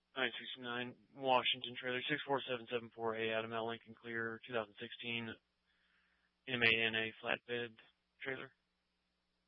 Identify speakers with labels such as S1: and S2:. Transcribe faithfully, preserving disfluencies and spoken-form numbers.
S1: nine sixty-nine Washington trailer, six four seven seven four A, Adam L. Lincoln Clear, twenty sixteen M A N A flatbed trailer.